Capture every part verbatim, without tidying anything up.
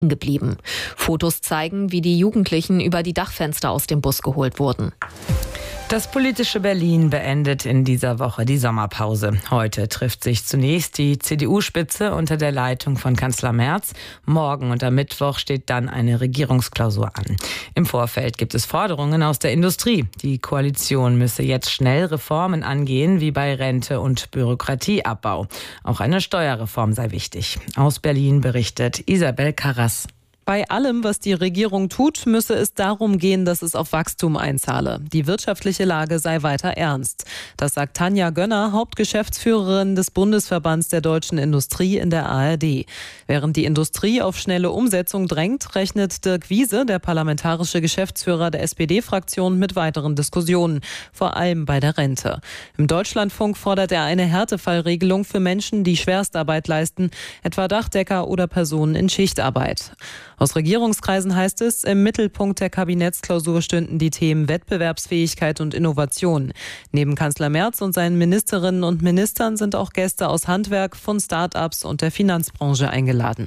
geblieben. Fotos zeigen, wie die Jugendlichen über die Dachfenster aus dem Bus geholt wurden. Das politische Berlin beendet in dieser Woche die Sommerpause. Heute trifft sich zunächst die C D U-Spitze unter der Leitung von Kanzler Merz. Morgen und am Mittwoch steht dann eine Regierungsklausur an. Im Vorfeld gibt es Forderungen aus der Industrie. Die Koalition müsse jetzt schnell Reformen angehen, wie bei Rente und Bürokratieabbau. Auch eine Steuerreform sei wichtig. Aus Berlin berichtet Isabel Karras. Bei allem, was die Regierung tut, müsse es darum gehen, dass es auf Wachstum einzahle. Die wirtschaftliche Lage sei weiter ernst. Das sagt Tanja Gönner, Hauptgeschäftsführerin des Bundesverbands der deutschen Industrie in der A R D. Während die Industrie auf schnelle Umsetzung drängt, rechnet Dirk Wiese, der parlamentarische Geschäftsführer der S P D-Fraktion, mit weiteren Diskussionen, vor allem bei der Rente. Im Deutschlandfunk fordert er eine Härtefallregelung für Menschen, die Schwerstarbeit leisten, etwa Dachdecker oder Personen in Schichtarbeit. Aus Regierungskreisen heißt es, im Mittelpunkt der Kabinettsklausur stünden die Themen Wettbewerbsfähigkeit und Innovation. Neben Kanzler Merz und seinen Ministerinnen und Ministern sind auch Gäste aus Handwerk, von Start-ups und der Finanzbranche eingeladen.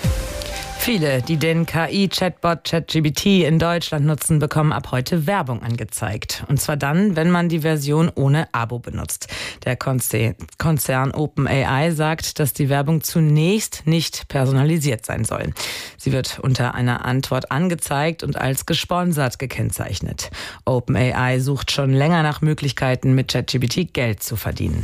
Viele, die den K I-Chatbot ChatGPT in Deutschland nutzen, bekommen ab heute Werbung angezeigt. Und zwar dann, wenn man die Version ohne Abo benutzt. Der Konzern OpenAI sagt, dass die Werbung zunächst nicht personalisiert sein soll. Sie wird unter einer Antwort angezeigt und als gesponsert gekennzeichnet. OpenAI sucht schon länger nach Möglichkeiten, mit ChatGPT Geld zu verdienen.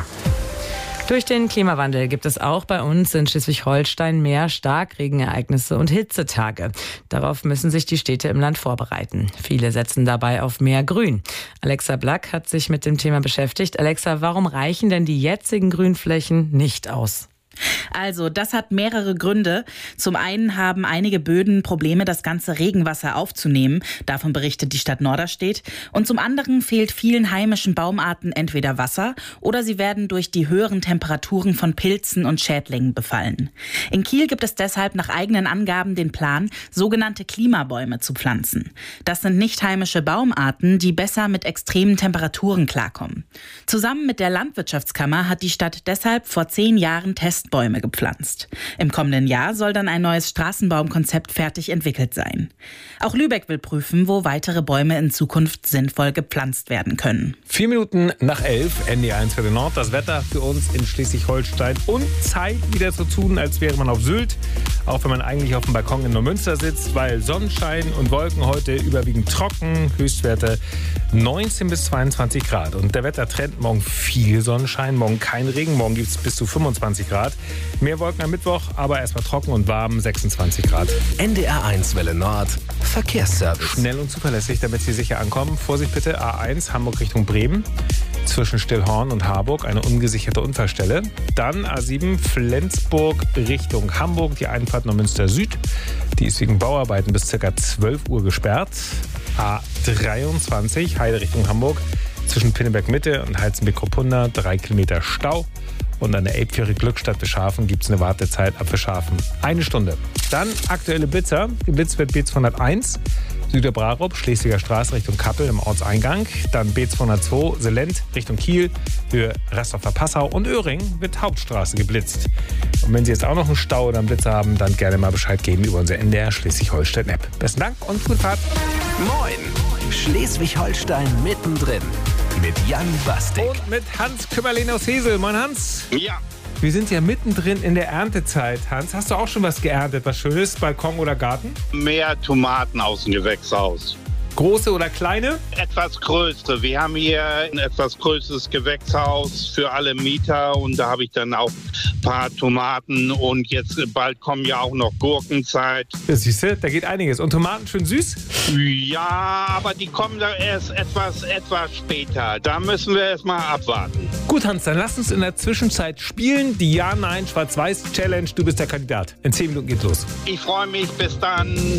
Durch den Klimawandel gibt es auch bei uns in Schleswig-Holstein mehr Starkregenereignisse und Hitzetage. Darauf müssen sich die Städte im Land vorbereiten. Viele setzen dabei auf mehr Grün. Alexa Black hat sich mit dem Thema beschäftigt. Alexa, warum reichen denn die jetzigen Grünflächen nicht aus? Also, das hat mehrere Gründe. Zum einen haben einige Böden Probleme, das ganze Regenwasser aufzunehmen. Davon berichtet die Stadt Norderstedt. Und zum anderen fehlt vielen heimischen Baumarten entweder Wasser oder sie werden durch die höheren Temperaturen von Pilzen und Schädlingen befallen. In Kiel gibt es deshalb nach eigenen Angaben den Plan, sogenannte Klimabäume zu pflanzen. Das sind nicht heimische Baumarten, die besser mit extremen Temperaturen klarkommen. Zusammen mit der Landwirtschaftskammer hat die Stadt deshalb vor zehn Jahren Testbäume gepflanzt. Im kommenden Jahr soll dann ein neues Straßenbaumkonzept fertig entwickelt sein. Auch Lübeck will prüfen, wo weitere Bäume in Zukunft sinnvoll gepflanzt werden können. Vier Minuten nach elf, N D R eins für den Nord. Das Wetter für uns in Schleswig-Holstein und Zeit wieder so tun, als wäre man auf Sylt. Auch wenn man eigentlich auf dem Balkon in Neumünster sitzt, weil Sonnenschein und Wolken heute überwiegend trocken. Höchstwerte neunzehn bis zweiundzwanzig Grad. Und der Wettertrend, morgen viel Sonnenschein, morgen kein Regen, morgen gibt es bis zu fünfundzwanzig Grad. Mehr Wolken am Mittwoch, aber erstmal trocken und warm, sechsundzwanzig Grad. N D R eins Welle Nord, Verkehrsservice. Schnell und zuverlässig, damit Sie sicher ankommen. Vorsicht bitte, A eins, Hamburg Richtung Bremen. Zwischen Stillhorn und Harburg eine ungesicherte Unfallstelle. Dann A sieben, Flensburg Richtung Hamburg, die Einfahrt Neumünster Süd. Die ist wegen Bauarbeiten bis ca. zwölf Uhr gesperrt. A dreiundzwanzig, Heide Richtung Hamburg. Zwischen Pinneberg Mitte und Heizenbeck-Kruppunda drei Kilometer Stau. Und an der Elbfähre Glückstadt Beschafen gibt es eine Wartezeit ab Beschafen. Eine Stunde. Dann aktuelle Blitzer. Geblitzt wird B zweihunderteins, Süderbrarup, Schlesinger Straße Richtung Kappel im Ortseingang. Dann B zweihundertzwei, Selent Richtung Kiel, Höhe Rasthofer Passau. Und Öhring wird Hauptstraße geblitzt. Und wenn Sie jetzt auch noch einen Stau oder einen Blitzer haben, dann gerne mal Bescheid geben über unser N D R Schleswig-Holstein-App. Besten Dank und gute Fahrt. Moin! Schleswig-Holstein mittendrin. Mit Jan Bastik. Und mit Hans Kümmerlin aus Hesel. Moin Hans. Ja. Wir sind ja mittendrin in der Erntezeit. Hans, hast du auch schon was geerntet? Was Schönes? Balkon oder Garten? Mehr Tomaten aus dem Gewächshaus. Große oder kleine? Etwas größere. Wir haben hier ein etwas größeres Gewächshaus für alle Mieter und da habe ich dann auch ein paar Tomaten und jetzt bald kommen ja auch noch Gurkenzeit. Ja, siehst du, da geht einiges. Und Tomaten schön süß? Ja, aber die kommen da erst etwas, etwas später. Da müssen wir erst mal abwarten. Gut, Hans, dann lass uns in der Zwischenzeit spielen. Die Ja-Nein-Schwarz-Weiß-Challenge. Du bist der Kandidat. In zehn Minuten geht's los. Ich freue mich. Bis dann.